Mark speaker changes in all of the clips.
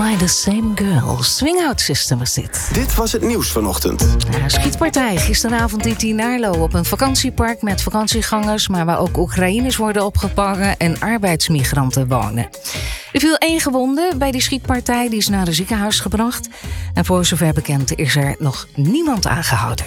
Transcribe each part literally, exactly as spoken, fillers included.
Speaker 1: I the Same Girl? Swing Out System was dit.
Speaker 2: Dit was het nieuws vanochtend.
Speaker 1: Ja, schietpartij gisteravond in Tinarlo op een vakantiepark met vakantiegangers, maar waar ook Oekraïners worden opgevangen en arbeidsmigranten wonen. Er viel één gewonde bij die schietpartij, die is naar een ziekenhuis gebracht. En voor zover bekend is er nog niemand aangehouden.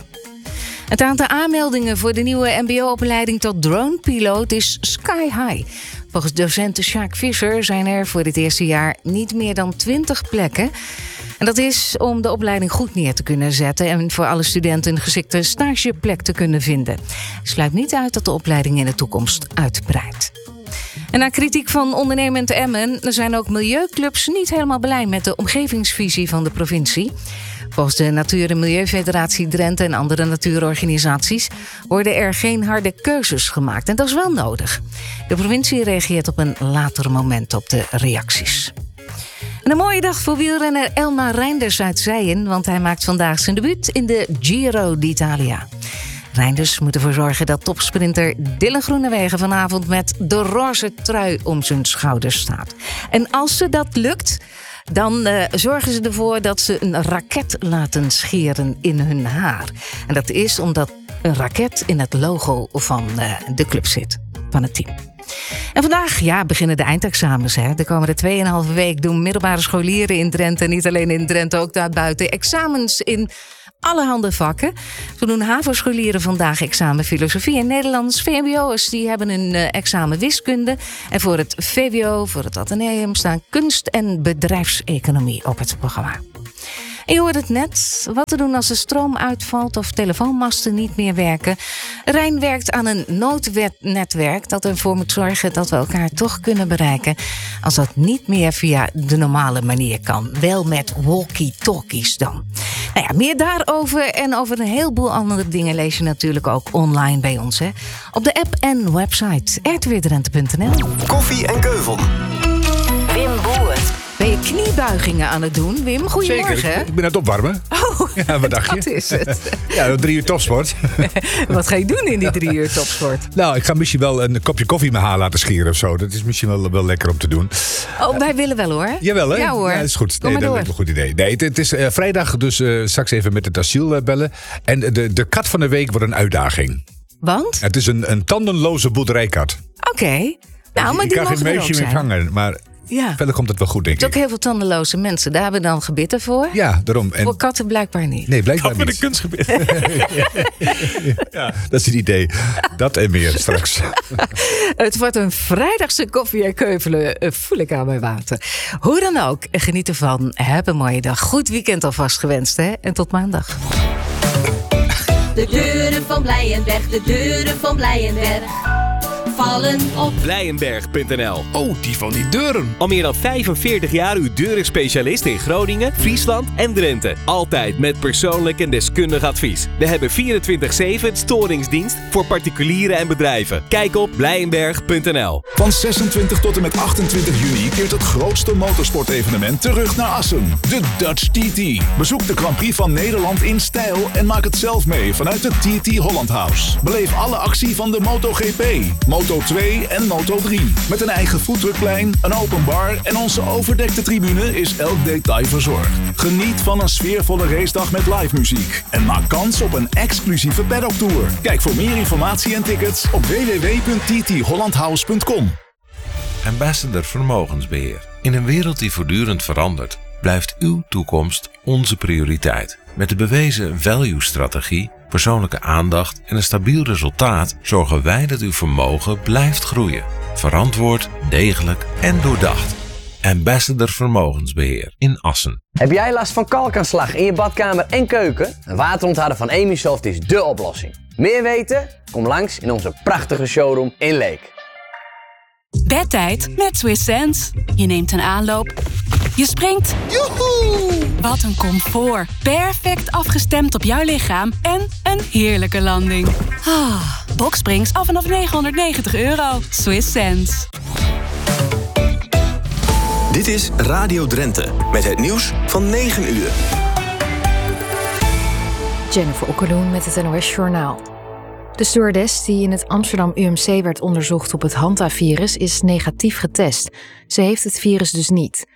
Speaker 1: Het aantal aanmeldingen voor de nieuwe mbo-opleiding tot dronepiloot is sky high. Volgens docent Sjaak Visser zijn er voor dit eerste jaar niet meer dan twintig plekken. En dat is om de opleiding goed neer te kunnen zetten en voor alle studenten een geschikte stageplek te kunnen vinden. Het sluit niet uit dat de opleiding in de toekomst uitbreidt. En na kritiek van ondernemend Emmen zijn ook milieuclubs niet helemaal blij met de omgevingsvisie van de provincie. Volgens de Natuur- en Milieufederatie Drenthe en andere natuurorganisaties worden er geen harde keuzes gemaakt. En dat is wel nodig. De provincie reageert op een later moment op de reacties. En een mooie dag voor wielrenner Elmar Reinders uit Zeien, want hij maakt vandaag zijn debuut in de Giro d'Italia. Reinders moet ervoor zorgen dat topsprinter Dylan Groenewegen vanavond met de roze trui om zijn schouders staat. En als ze dat lukt, dan uh, zorgen ze ervoor dat ze een raket laten scheren in hun haar. En dat is omdat een raket in het logo van uh, de club zit, van het team. En vandaag ja, beginnen de eindexamens. Hè. De komende tweeënhalve week doen middelbare scholieren in Drenthe, niet alleen in Drenthe, ook daarbuiten, examens in allerhande vakken. Zo doen HAVO-scholieren vandaag examen filosofie en Nederlands. V M B O'ers die hebben een uh, examen wiskunde. En voor het V W O, voor het Atheneum, staan kunst- en bedrijfseconomie op het programma. En je hoort het net, wat te doen als de stroom uitvalt of telefoonmasten niet meer werken. Rijn werkt aan een noodnetwerk dat ervoor moet zorgen dat we elkaar toch kunnen bereiken als dat niet meer via de normale manier kan. Wel met walkie-talkies dan. Nou ja, meer daarover en over een heleboel andere dingen lees je natuurlijk ook online bij ons. Hè? Op de app en website r t w drenthe punt n l.
Speaker 2: Koffie en keuvel.
Speaker 1: Wim Boert. Ben je kniebuigingen aan het doen, Wim? Goedemorgen.
Speaker 3: Zeker, ik ben aan het opwarmen.
Speaker 1: Oh,
Speaker 3: ja, wat dacht je?
Speaker 1: dat is het.
Speaker 3: Ja, drie uur topsport.
Speaker 1: Wat ga je doen in die drie uur topsport?
Speaker 3: Nou, ik ga misschien wel een kopje koffie in mijn haar laten scheren of zo. Dat is misschien wel, wel lekker om te doen.
Speaker 1: Oh, wij willen wel hoor.
Speaker 3: Jawel, hè?
Speaker 1: Ja hoor.
Speaker 3: Ja, dat is goed.
Speaker 1: Kom
Speaker 3: Nee,
Speaker 1: maar
Speaker 3: dat
Speaker 1: door.
Speaker 3: is een goed idee. Nee, het, het is uh, vrijdag, dus uh, straks even met het asiel uh, bellen. En de, de kat van de week wordt een uitdaging.
Speaker 1: Want?
Speaker 3: Het is een, een tandenloze boerderijkat.
Speaker 1: Oké. Okay. Nou, maar
Speaker 3: ik
Speaker 1: die
Speaker 3: kan geen
Speaker 1: mogen er
Speaker 3: muisje
Speaker 1: ook
Speaker 3: meer
Speaker 1: zijn.
Speaker 3: vangen, maar
Speaker 1: Ja.
Speaker 3: verder komt het wel goed, denk
Speaker 1: Er zijn
Speaker 3: ik.
Speaker 1: ook heel veel tandenloze mensen. Daar hebben we dan gebitten voor.
Speaker 3: Ja, daarom. En
Speaker 1: Voor katten blijkbaar niet.
Speaker 3: nee, blijkbaar
Speaker 4: Dat met een
Speaker 3: niet.
Speaker 4: kunstgebied.
Speaker 3: Ja, dat is het idee. Dat en meer straks.
Speaker 1: Het wordt een vrijdagse koffie en keuvelen, eh, voel ik aan mijn water. Hoe dan ook, geniet ervan. Heb een mooie dag. Goed weekend alvast gewenst, hè? En tot maandag.
Speaker 5: De deuren van Blijenberg, de deuren van Blijenberg vallen op.
Speaker 6: Blijenberg punt n l.
Speaker 4: Oh, die van die deuren.
Speaker 6: Al meer dan vijfenveertig jaar uw deurenspecialist in Groningen, Friesland en Drenthe. Altijd met persoonlijk en deskundig advies. We hebben vierentwintig zeven storingsdienst voor particulieren en bedrijven. Kijk op Blijenberg punt n l.
Speaker 7: Van zesentwintig tot en met achtentwintig juni keert het grootste motorsportevenement terug naar Assen. De Dutch T T. Bezoek de Grand Prix van Nederland in stijl en maak het zelf mee vanuit de T T Holland House. Beleef alle actie van de MotoGP, Moto twee en Moto drie. Met een eigen foodtruckplein, een open bar en onze overdekte tribune is elk detail verzorgd. Geniet van een sfeervolle racedag met live muziek. En maak kans op een exclusieve paddock tour. Kijk voor meer informatie en tickets op w w w punt t t holland house punt com.
Speaker 8: Ambassador Vermogensbeheer. In een wereld die voortdurend verandert, blijft uw toekomst onze prioriteit. Met de bewezen value-strategie, persoonlijke aandacht en een stabiel resultaat zorgen wij dat uw vermogen blijft groeien. Verantwoord, degelijk en doordacht. Ambassador Vermogensbeheer in Assen.
Speaker 9: Heb jij last van kalkaanslag in je badkamer en keuken? Een waterontharder van Emisoft is dé oplossing. Meer weten? Kom langs in onze prachtige showroom in Leek.
Speaker 10: Bedtijd met Swiss Sense. Je neemt een aanloop. Je springt. Joehoe! Wat een comfort. Perfect afgestemd op jouw lichaam en een heerlijke landing. Ah, Boxsprings af vanaf negenhonderdnegentig euro. Swiss Sense.
Speaker 2: Dit is Radio Drenthe met het nieuws van negen uur.
Speaker 11: Jennifer Okkeloen met het N O S Journaal. De stewardess die in het Amsterdam U M C werd onderzocht op het Hanta-virus is negatief getest. Ze heeft het virus dus niet.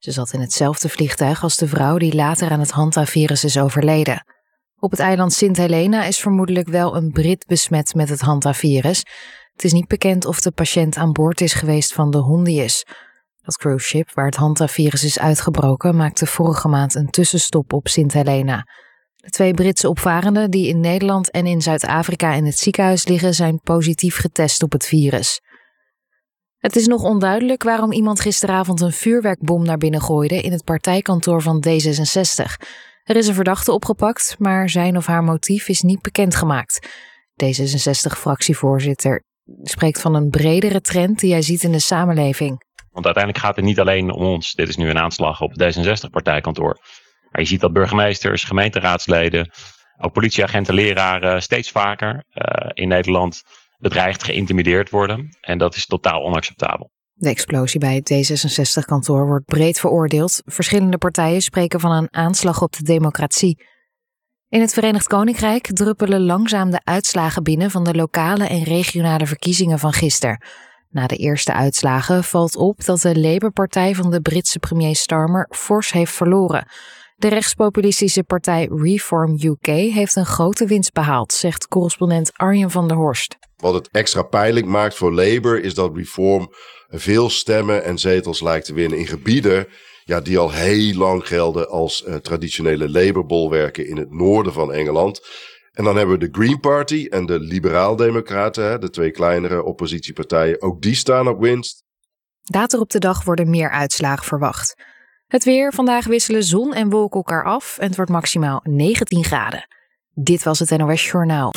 Speaker 11: Ze zat in hetzelfde vliegtuig als de vrouw die later aan het Hantavirus is overleden. Op het eiland Sint Helena is vermoedelijk wel een Brit besmet met het Hantavirus. Het is niet bekend of de patiënt aan boord is geweest van de Hondius. Dat cruiseschip waar het Hantavirus is uitgebroken maakte vorige maand een tussenstop op Sint Helena. De twee Britse opvarenden die in Nederland en in Zuid-Afrika in het ziekenhuis liggen zijn positief getest op het virus. Het is nog onduidelijk waarom iemand gisteravond een vuurwerkbom naar binnen gooide in het partijkantoor van D zesenzestig. Er is een verdachte opgepakt, maar zijn of haar motief is niet bekendgemaakt. D zesenzestig-fractievoorzitter spreekt van een bredere trend die hij ziet in de samenleving.
Speaker 4: Want uiteindelijk gaat het niet alleen om ons. Dit is nu een aanslag op het D zesenzestig-partijkantoor. Maar je ziet dat burgemeesters, gemeenteraadsleden, ook politieagenten, leraren steeds vaker uh, in Nederland bedreigd, geïntimideerd worden. En dat is totaal onacceptabel.
Speaker 11: De explosie bij het D zesenzestig-kantoor wordt breed veroordeeld. Verschillende partijen spreken van een aanslag op de democratie. In het Verenigd Koninkrijk druppelen langzaam de uitslagen binnen van de lokale en regionale verkiezingen van gisteren. Na de eerste uitslagen valt op dat de Labour-partij van de Britse premier Starmer fors heeft verloren. De rechtspopulistische partij Reform U K heeft een grote winst behaald, zegt correspondent Arjen van der Horst.
Speaker 12: Wat het extra pijnlijk maakt voor Labour is dat Reform veel stemmen en zetels lijkt te winnen in gebieden ja, die al heel lang gelden als uh, traditionele Labour-bolwerken in het noorden van Engeland. En dan hebben we de Green Party en de Liberaal-Democraten, de twee kleinere oppositiepartijen, ook die staan op winst.
Speaker 11: Later op de dag worden meer uitslagen verwacht. Het weer, vandaag wisselen zon en wolken elkaar af en het wordt maximaal negentien graden. Dit was het N O S Journaal.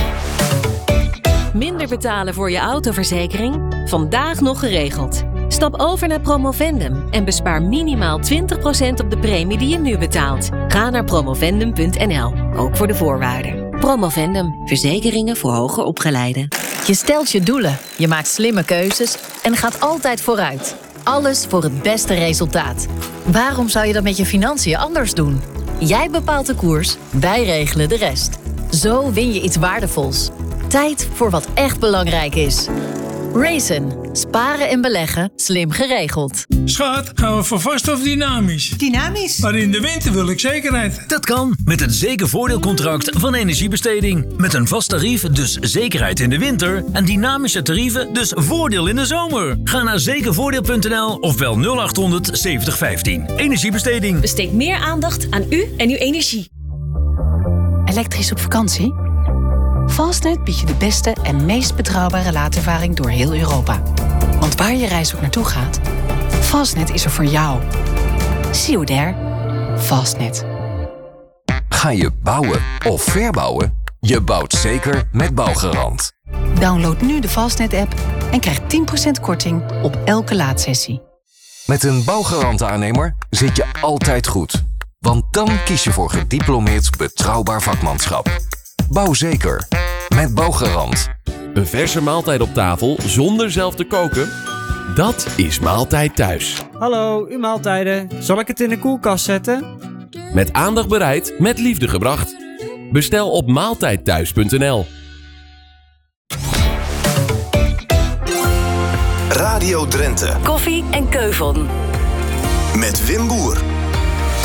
Speaker 13: Minder betalen voor je autoverzekering? Vandaag nog geregeld. Stap over naar Promovendum en bespaar minimaal twintig procent op de premie die je nu betaalt. Ga naar promovendum punt n l, ook voor de voorwaarden. Promovendum, verzekeringen voor hoger opgeleiden.
Speaker 14: Je stelt je doelen, je maakt slimme keuzes en gaat altijd vooruit. Alles voor het beste resultaat. Waarom zou je dat met je financiën anders doen? Jij bepaalt de koers, wij regelen de rest. Zo win je iets waardevols. Tijd voor wat echt belangrijk is. Raisin. Sparen en beleggen. Slim geregeld.
Speaker 15: Schat, gaan we voor vast of dynamisch?
Speaker 16: Dynamisch?
Speaker 15: Maar in de winter wil ik zekerheid.
Speaker 17: Dat kan met het zekervoordeelcontract van Energiebesteding. Met een vast tarief, dus zekerheid in de winter. En dynamische tarieven, dus voordeel in de zomer. Ga naar zekervoordeel punt n l of bel nul acht honderd zeventig vijftien. Energiebesteding.
Speaker 13: Besteed meer aandacht aan u en uw energie.
Speaker 18: Elektrisch op vakantie? Fastnet biedt je de beste en meest betrouwbare laadervaring door heel Europa. Want waar je reis ook naartoe gaat, Fastnet is er voor jou. See you there. Fastnet.
Speaker 19: Ga je bouwen of verbouwen? Je bouwt zeker met Bouwgarant.
Speaker 18: Download nu de Fastnet-app en krijg tien procent korting op elke laadsessie.
Speaker 19: Met een Bouwgarant-aannemer zit je altijd goed. Want dan kies je voor gediplomeerd betrouwbaar vakmanschap. Bouw zeker. Met Bouwgarant.
Speaker 20: Een verse maaltijd op tafel zonder zelf te koken? Dat is Maaltijd Thuis.
Speaker 21: Hallo, uw maaltijden. Zal ik het in de koelkast zetten?
Speaker 20: Met aandacht bereid, met liefde gebracht. Bestel op maaltijdthuis punt n l.
Speaker 2: Radio Drenthe.
Speaker 13: Koffie en keuvelen.
Speaker 2: Met Wim Boer.